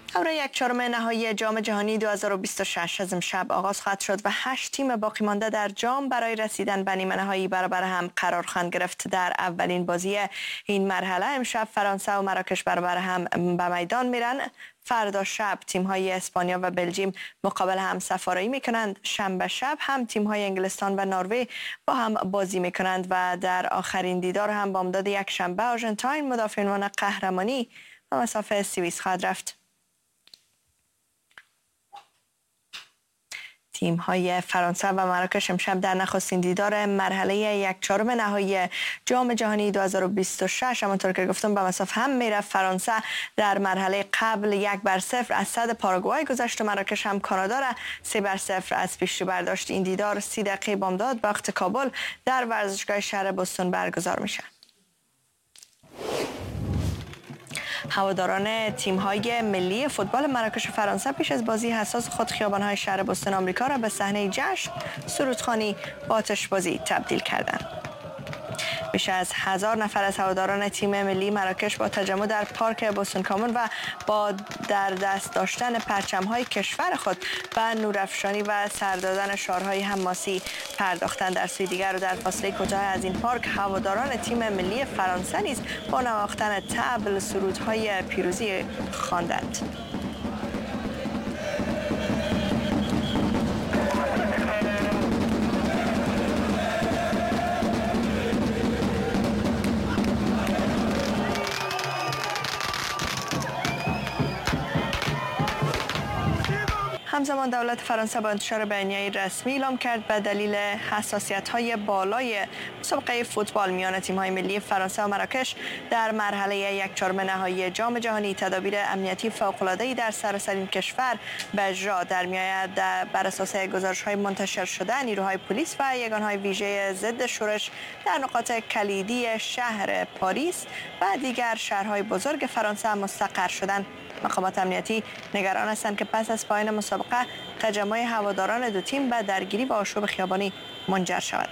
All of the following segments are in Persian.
دوره یک چهارم نهایی جام جهانی 2026 از امشب آغاز خواهد شد و 8 تیم باقی مانده در جام برای رسیدن به نیمه نهایی برابر هم قرار خواهند گرفت. در اولین بازی این مرحله امشب فرانسه و مراکش برابر هم به میدان میرن. فردا شب تیم‌های اسپانیا و بلژیم مقابل هم سفارایی میکنند. شنبه شب هم تیم‌های انگلستان و نروژ با هم بازی میکنند و در آخرین دیدار هم با امداد یک شنبه آرژانتین مدافعان قهرمانی به مسافه سوئیس خواهد رفت. تیم‌های فرانسه و مراکش امشب در نخستین دیدار مرحله یک چهارم نهایی جام جهانی 2026 همانطور که گفتم به مسافه هم میره. فرانسه در مرحله قبل 1-0 از صد پاراگوئه گذشت و مراکش هم کانادا را 3-0 از پیش رو برداشت. این دیدار 30 دقیقه بامداد وقت کابل در ورزشگاه شهر بوستون برگزار میشه. هواداران تیم‌های ملی فوتبال مراکش و فرانسه پیش از بازی حساس خود خیابان‌های شهر بوستون آمریکا را به صحنه جشن، سرودخوانی و آتش‌بازی تبدیل کردند. بیش از 1000 نفر از هواداران تیم ملی مراکش با تجمع در پارک بوستون کامون و با در دست داشتن پرچم‌های کشور خود و نورافشانی و سر دادن شعارهای حماسی پرداختند. در سوی دیگر و در فاصله کوتاه از این پارک هواداران تیم ملی فرانسه نیز با نواختن طبل سرودهای پیروزی خواندند. همزمان دولت فرانسه با انتشار بیانیه‌ای رسمی اعلام کرد به دلیل حساسیت‌های بالای مسابقه فوتبال میان تیم‌های ملی فرانسه و مراکش در مرحله یک چهارم نهایی جام جهانی تدابیر امنیتی فوق‌العاده‌ای در سراسر این کشور به اجرا در می‌آید. بر اساس گزارش‌های منتشر شده نیروهای پلیس و یگان‌های ویژه ضد شورش در نقاط کلیدی شهر پاریس و دیگر شهرهای بزرگ فرانسه مستقر شدند. مقامات امنیتی نگران هستند که پس از پایان مسابقه تجمع هواداران دو تیم به درگیری و آشوب خیابانی منجر شود.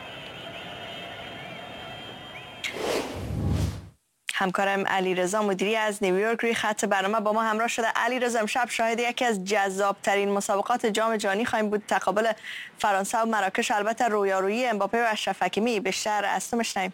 همکارم علیرضا مدیری از نیویورک روی خط برنامه با ما همراه شده. علیرضا، امشب شاهد یکی از جذاب‌ترین مسابقات جام جهانی خواهیم بود، تقابل فرانسه و مراکش. البته رویارویی امباپه و اشرف حکیمی. بیشتر از تو میشنویم.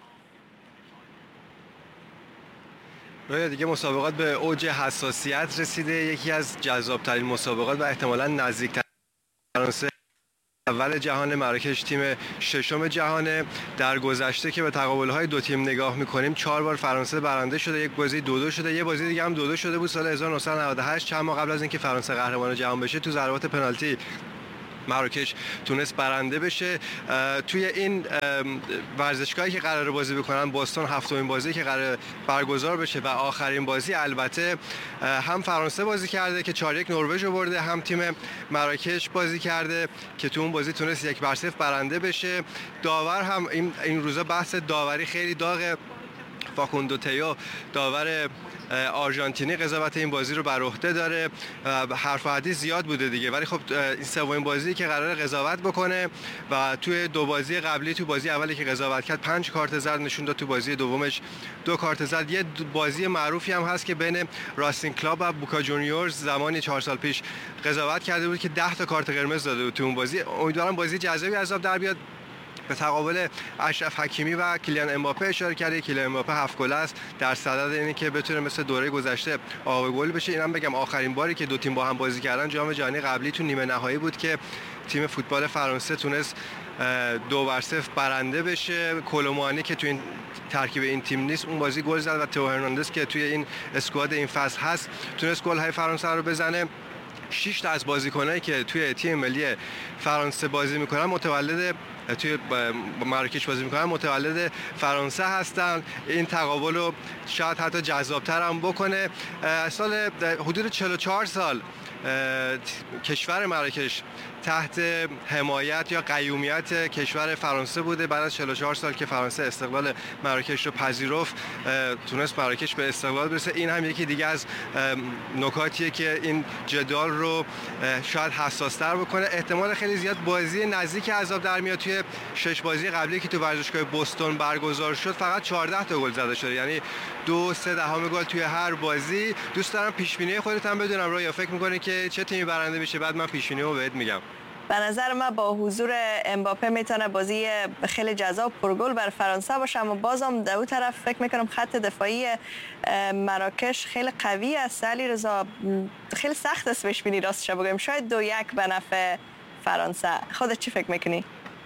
دیگه مسابقات به اوج حساسیت رسیده. یکی از جذابترین مسابقات و احتمالاً نزدیکترین فرانسه اول جهان، مراکش تیم ششم جهانه. در گذشته که به تقابل‌های دو تیم نگاه می‌کنیم 4 بار فرانسه برنده شده، یک بازی 2-2 شده، یه بازی دیگه هم 2-2 شده بود سال 1998 چند ماه قبل از اینکه فرانسه قهرمان جهان بشه. تو ضربات پنالتی مراکش تونست برنده بشه. توی این ورزشگاهی که قراره بازی بکنن بوستون، هفتمین بازی که قراره برگزار بشه و آخرین بازی، البته هم فرانسه بازی کرده که 4-1 نروژ رو برده، هم تیم مراکش بازی کرده که تو اون بازی تونست 1-0 برنده بشه. داور هم این روزا بحث داوری خیلی داغه. فاکوندو تیو داور آرژانتینی قضاوت این بازی رو بر عهده داره. حرف و حدیث زیاد بوده دیگه، ولی خب این سومین بازی که قراره قضاوت بکنه و توی دو بازی قبلی، تو بازی اولی که قضاوت کرد 5 کارت زرد نشون داد، تو بازی دومش 2 کارت زرد. یه بازی معروفی هم هست که بین راستین کلاب و بوکا جونیورز زمانی 4 سال پیش قضاوت کرده بود که 10 تا کارت قرمز داده بود تو اون بازی. امیدوارم بازی جذابی از آب در بیاد. به تقابل اشرف حکیمی و کیلیان امباپه اشاره کرده. کیلیان امباپه 7 گل است، در صدد اینه که بتونه مثل دوره گذشته آقا گل بشه. اینم بگم آخرین باری که دو تیم با هم بازی کردن جام جهانی قبلی تو نیمه نهایی بود که تیم فوتبال فرانسه تونست 2-0 برنده بشه. کولومانی که تو این ترکیب این تیم نیست اون بازی گل زد و تو هرناندز که توی این اسکواد این فصل هست تونست گل‌های فرانسه رو بزنه. 6 تا از بازیکنایی که توی تیم ملی فرانسه بازی میکنن متولد توی مراکش بازی میکنن متولد فرانسه هستن. این تقابل رو شاید حتی جذاب‌تر هم بکنه. سال حدود 44 سال کشور مراکش تحت حمایت یا قیومیت کشور فرانسه بوده. بعد از 44 سال که فرانسه استقلال مراکش رو پذیرفت تونست مراکش به استقلال برسه. این هم یکی دیگه از نکاتیه که این جدال رو شاید حساس‌تر بکنه. احتمال خیلی زیاد بازی نزدیک عذاب در میاد توی توی 6 بازی قبلی که تو ورزشگاه بوستون برگزار شد فقط 14 تا گل زده شده، یعنی 2.3 گل توی هر بازی. دوست دارم پیش بینی خودت هم بدونم رویا، فکر می‌کنی که چه تیمی برنده میشه؟ بعد من پیش بینیمو بهت میگم. به نظر من با حضور امباپه میتونه بازی خیلی جذاب پرگل بر فرانسه باشه، اما بازم در اون طرف فکر میکنم خط دفاعی مراکش خیلی قوی است. علیرضا خیلی سخت است پیش بینی، راستش بگم شاید 2-1 به نفع فرانسه. خودت چی فکر میکنی؟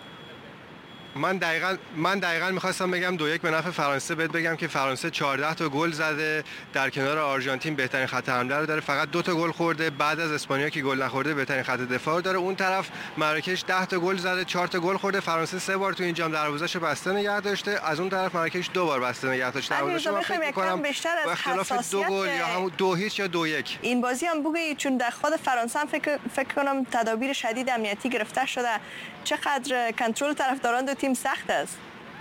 من دقیقاً می‌خواستم بگم 2-1 به نفع فرانسه. بهت بگم که فرانسه 14 تا گل زده، در کنار آرژانتین بهترین خط حمله رو داره، فقط 2 تا گل خورده، بعد از اسپانیا که گل نخورده بهترین خط دفاع رو داره. اون طرف مراکش 10 تا گل زده، 4 تا گل خورده. فرانسه 3 بار تو این جام دروازه‌شو بسته نگه داشته، از اون طرف مراکش 2 بار بسته نگه داشته. دروازه‌شو من فکر می‌کنم بیشتر از اختلاف 2 گل یا همون 2-0 یا 2-1 این بازی هم بگی، چون در خود فرانسه هم فکر کنم تدابیر شدید امنیتی گرفته شده. چقدر کنترل طرفداران دو تیم سخت است.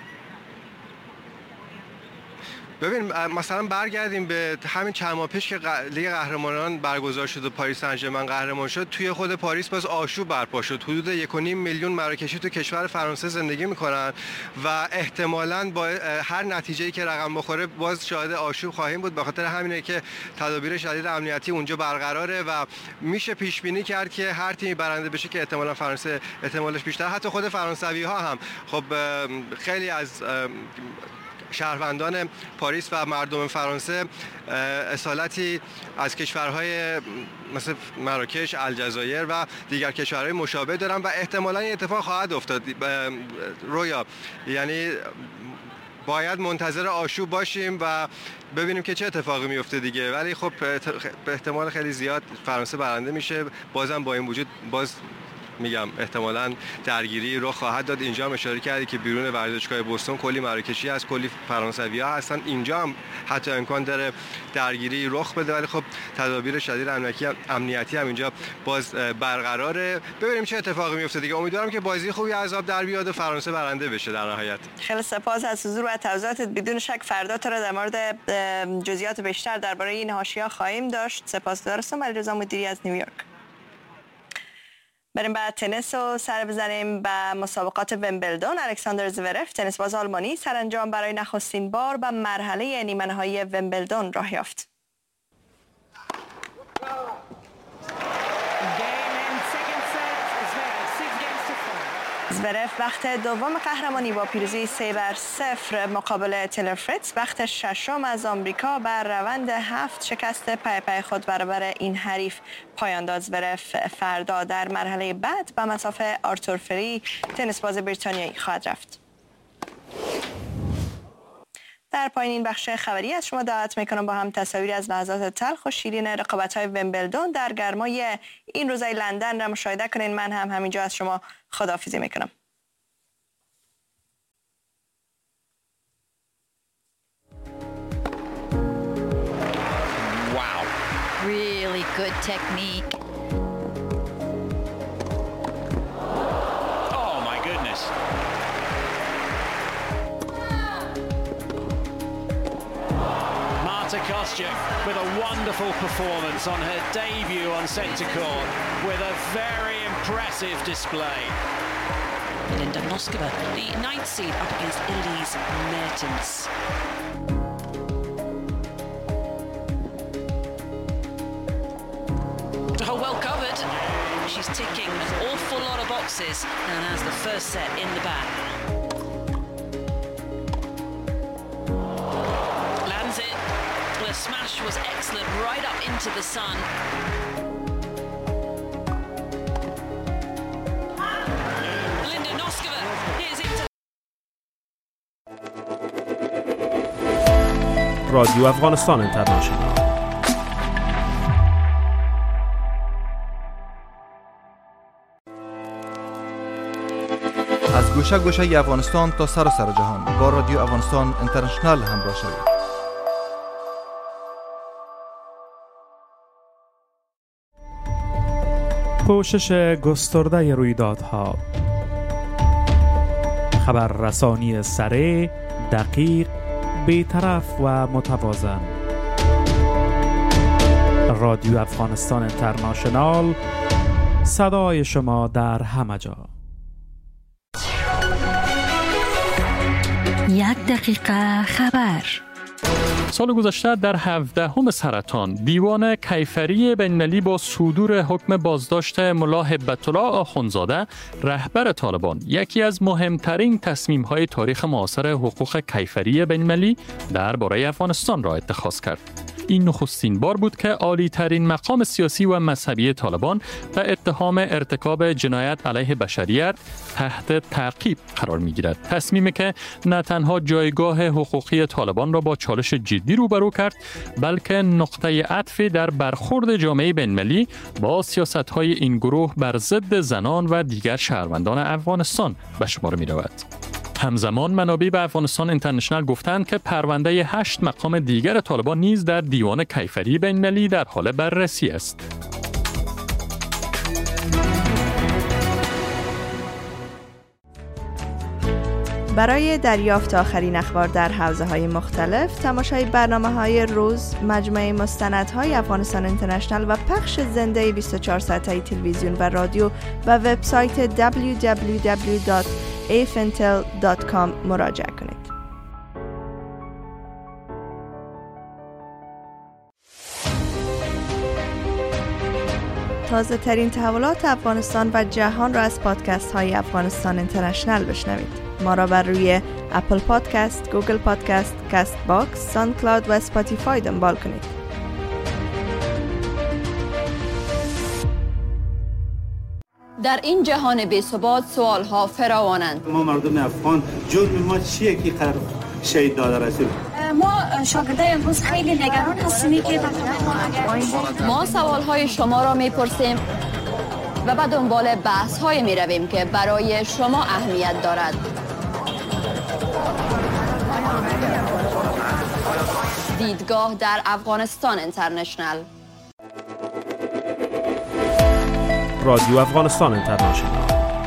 ببین مثلا برگردیم به همین چند ماه پیش که لیگ قهرمانان برگزار شد و پاریس سن ژرمن قهرمان شد. توی خود پاریس باز آشوب برپا شد. حدود 1.5 میلیون مراکشی تو کشور فرانسه زندگی میکنن و احتمالاً با هر نتیجه‌ای که رقم بخوره باز شاهد آشوب خواهیم بود. به خاطر همینه که تدابیر شدید امنیتی اونجا برقراره و میشه پیش بینی کرد که هر تیمی برنده بشه که احتمالاً فرانسه احتمالش بیشتر. حتی خود فرانسوی‌ها هم خب خیلی از شهروندان پاریس و مردم فرانسه اصالتی از کشورهای مثل مراکش، الجزایر و دیگر کشورهای مشابه دارن و احتمالاً این اتفاق خواهد افتاد. رویا، یعنی باید منتظر آشوب باشیم و ببینیم که چه اتفاقی میفته دیگه، ولی خب به احتمال خیلی زیاد فرانسه برنده میشه. بازم با این وجود باز میگم احتمالاً درگیری رخ خواهد داد. اینجا هم اشاره کردی که بیرون ورزشگاه بوستون کلی مراکشی از کلی فرانسوی‌ها هستن، اینجا هم حتی امکان داره درگیری رخ بده، ولی خب تدابیر شدید امنیتی هم اینجا باز برقراره. ببینیم چه اتفاقی میفته دیگه. امیدوارم که بازی خوبی از آب در بیاد و فرانسه برنده بشه در نهایت. خیلی سپاس از حضور و توضیحاتت. بدون شک فردا تو را در مورد جزئیات بیشتر درباره این حاشیه‌ها خواهیم داشت. سپاسگزارم. علیرضا مدیری از نیویورک. بریم به تنیس و سر بزنیم به مسابقات ویمبلدون. الکساندر زورف تنیس باز آلمانی سرانجام برای نخستین بار به مرحله نیمه نهایی ویمبلدون راه یافت. زورف وقت دوم قهرمانی با پیروزی 3-0 مقابل تیلر فریتز، وقت ششم از آمریکا بر روند 7 شکست پی خود برابر این حریف پایان داد. زورف فردا در مرحله بعد به مسافه آرتور فری تنیس باز بریتانیایی خواهد رفت. در پایین این بخش خبری از شما دعوت میکنم با هم تصاویری از لحظات تلخ و شیرین رقابت‌های ویمبلدون در گرمای این روزهای لندن را مشاهده کنین. من هم همینجا از شما خداحافظی میکنم. Wow. Really good technique. Oh my goodness. Marta Kostyuk with a wonderful performance on her debut on centre court with a very impressive display. Linda Noskova, the 9th seed, up against Elise Mertens. Oh, well covered. She's ticking an awful lot of boxes and has the first set in the bag. Lands it. The smash was excellent, right up into the sun. Linda Noskova, here's into... رادیو افغانستان اینترنشنال. از گوشه گوشه افغانستان تا سراسر جهان با رادیو افغانستان اینترنشنال همراه شوید. پوشش گسترده رویدادها، خبررسانی سریع، دقیق، بی‌طرف و متوازن. رادیو افغانستان اینترنشنال، صدای شما در همه جا. یک دقیقه خبر. سال گذشته در 17 سرطان دیوان کیفری بین‌المللی با صدور حکم بازداشت ملا هبت الله آخوندزاده رهبر طالبان یکی از مهمترین تصمیم‌های تاریخ معاصر حقوق کیفری بین‌المللی درباره افغانستان را اتخاذ کرد. این نخستین بار بود که عالی‌ترین مقام سیاسی و مذهبی طالبان به اتهام ارتکاب جنایت علیه بشریت تحت تعقیب قرار می‌گیرد. تصمیمی که نه تنها جایگاه حقوقی طالبان را با چالش جدی روبرو کرد، بلکه نقطه عطفی در برخورد جامعه بین‌المللی با سیاست‌های این گروه بر ضد زنان و دیگر شهروندان افغانستان به شمار می‌رود. همزمان منابع به افغانستان اینترنشنال گفتند که پرونده 8 مقام دیگر طالبان نیز در دیوان کیفری بین‌المللی در حال بررسی است. برای دریافت آخرین اخبار در حوزه‌های مختلف، تماشای برنامه‌های روز، مجموعه مستندهای افغانستان اینترنشنال و پخش زنده 24 ساعته تلویزیون و رادیو و وبسایت www.afintel.com مراجعه کنید. تازه ترین تحولات افغانستان و جهان را از پادکست های افغانستان اینترنشنال بشنوید. ما را بر روی اپل پادکست، گوگل پادکست، کست باکس، ساوند کلاود و اسپاتیفای دنبال کنید. در این جهان بی‌ثبات سوالها فراوانند. ما مردم افغان جرم ما چیه که قرار شهید داده رسول؟ ما شاگردای امروز خیلی نگران هستیم که ما سوالهای شما را میپرسیم و به دنبال بحث‌های می‌رویم که برای شما اهمیت دارد. دیدگاه در افغانستان اینترنشنال. رادیو افغانستان اینترنشنال.